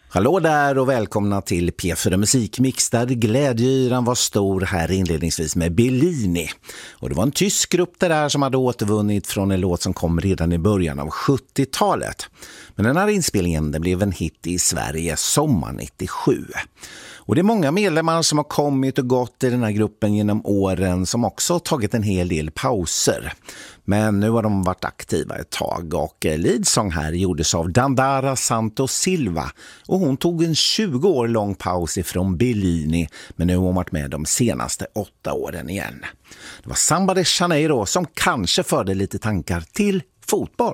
Hallå där och välkomna till P4 Musikmix där glädjeyran var stor här inledningsvis med Bellini. Och det var en tysk grupp där som hade återvunnit från en låt som kom redan i början av 70-talet. Men den här inspelningen den blev en hit i Sverige sommar 97. Och det är många medlemmar som har kommit och gått i den här gruppen genom åren som också har tagit en hel del pauser. Men nu har de varit aktiva ett tag och leadsång här gjordes av Dandara Santos Silva och hon tog en 20 år lång paus ifrån Bellini men nu har hon varit med de senaste 8 åren igen. Det var Samba de Janeiro som kanske förde lite tankar till fotboll.